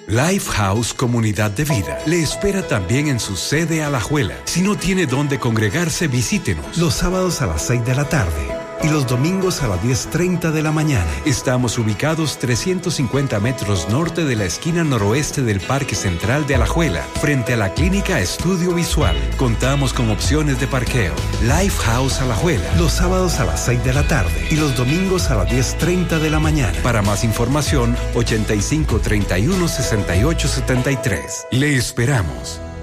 Lifehouse Comunidad de Vida le espera también en su sede Alajuela. Si no tiene dónde congregarse, visítenos. Los sábados a las 6 de la tarde y los domingos a las 10:30 de la mañana. Estamos ubicados 350 metros norte de la esquina noroeste del Parque Central de Alajuela, frente a la Clínica Estudio Visual. Contamos con opciones de parqueo. Lifehouse Alajuela, los sábados a las 6 de la tarde y los domingos a las 10:30 de la mañana. Para más información, 85 31 68 73. Le esperamos.